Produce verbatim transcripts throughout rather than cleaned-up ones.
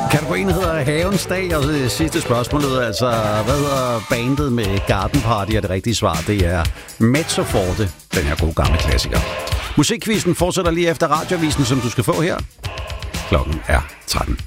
Kategorien hedder Havens Dag, og det sidste spørgsmål er altså, hvad hedder bandet med Garden Party? Og det rigtige svar, det er Mezzo Forte, den her gode gamle klassiker. Musikquizzen fortsætter lige efter radiovisen, som du skal få her. Klokken er tretten.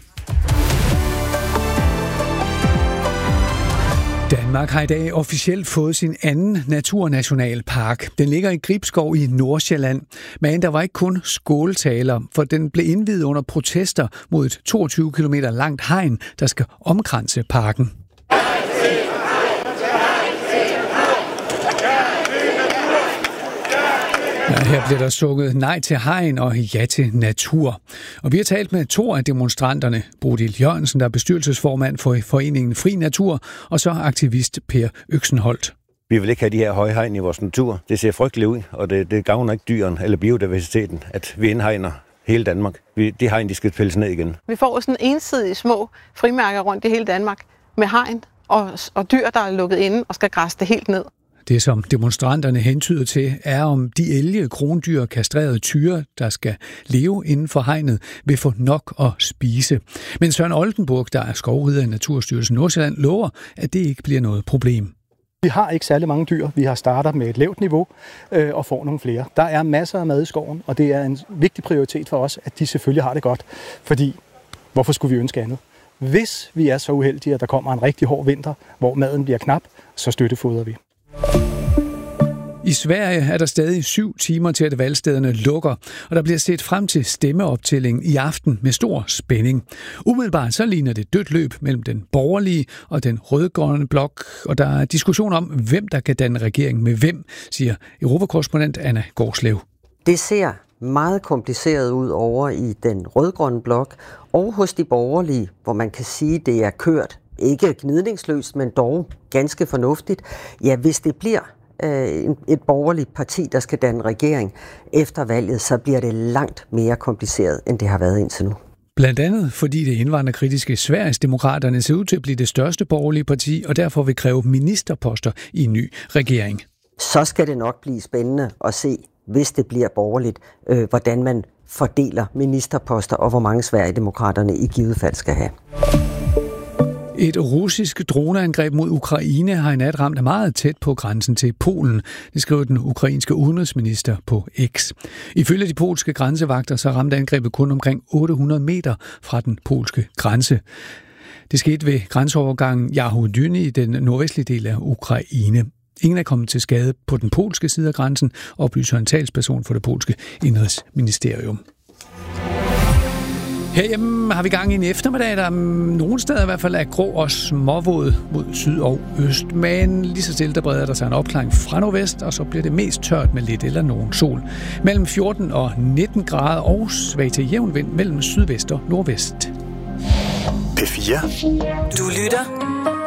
Danmark har i dag officielt fået sin anden naturnationalpark. Den ligger i Gribskov i Nordsjælland. Men der var ikke kun skåltaler, for den blev indviet under protester mod et toogtyve kilometer langt hegn, der skal omkranse parken. Ja, her bliver der sunget nej til hegn og ja til natur. Og vi har talt med to af demonstranterne. Bodil Jørgensen, der er bestyrelsesformand for foreningen Fri Natur, og så aktivist Per Øksenholt. Vi vil ikke have de her høje hegn i vores natur. Det ser frygteligt ud, og det, det gavner ikke dyren eller biodiversiteten, at vi indhegner hele Danmark. Vi, de hegn, de skal pilles ned igen. Vi får sådan ensidige små frimærker rundt i hele Danmark med hegn og, og dyr, der er lukket inde og skal græsse det helt ned. Det, som demonstranterne hentyder til, er om de elge, krondyr og kastrerede tyre, der skal leve inden for hegnet, vil få nok at spise. Men Søren Oldenburg, der er skovrider i Naturstyrelsen Nordsjælland, lover, at det ikke bliver noget problem. Vi har ikke særlig mange dyr. Vi har startet med et lavt niveau øh, og får nogle flere. Der er masser af mad i skoven, og det er en vigtig prioritet for os, at de selvfølgelig har det godt. Fordi, hvorfor skulle vi ønske andet? Hvis vi er så uheldige, at der kommer en rigtig hård vinter, hvor maden bliver knap, så støttefodrer vi. I Sverige er der stadig syv timer til, at valgstederne lukker, og der bliver set frem til stemmeoptællingen i aften med stor spænding. Umiddelbart så ligner det dødt løb mellem den borgerlige og den rødgrønne blok, og der er diskussion om, hvem der kan danne regering med hvem, siger europakorrespondent Anna Gårdslev. Det ser meget kompliceret ud over i den rødgrønne blok og hos de borgerlige, hvor man kan sige, det er kørt. Ikke gnidningsløst, men dog ganske fornuftigt. Ja, hvis det bliver et borgerligt parti, der skal danne regering efter valget, så bliver det langt mere kompliceret, end det har været indtil nu. Blandt andet fordi det indvandrerkritiske Sverigesdemokraterne ser ud til at blive det største borgerlige parti, og derfor vil kræve ministerposter i en ny regering. Så skal det nok blive spændende at se, hvis det bliver borgerligt, øh, hvordan man fordeler ministerposter, og hvor mange Sverigedemokraterne i givet fald skal have. Et russisk droneangreb mod Ukraine har i nat ramt meget tæt på grænsen til Polen. Det skriver den ukrainske udenrigsminister på X. Ifølge de polske grænsevagter så ramte angrebet kun omkring otte hundrede meter fra den polske grænse. Det skete ved grænseovergangen Jahodyny i den nordvestlige del af Ukraine. Ingen er kommet til skade på den polske side af grænsen, oplyser en talsperson for det polske indrigsministerium. Herhjemme har vi gang i en eftermiddag, der nogle steder i hvert fald er grå og småvåd mod syd og øst. Men lige så stille, der breder der sig en opklaring fra nordvest, og så bliver det mest tørt med lidt eller nogen sol. Mellem fjorten og nitten grader og svag til jævn vind mellem sydvest og nordvest. P fire. Du lytter